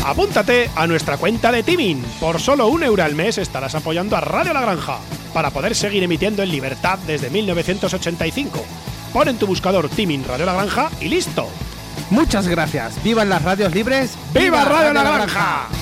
Apúntate a nuestra cuenta de Timin. Por solo €1 al mes estarás apoyando a Radio La Granja para poder seguir emitiendo en libertad desde 1985. Pon en tu buscador Timin Radio La Granja y listo. Muchas gracias. ¡Vivan las radios libres! ¡Viva Radio La Granja!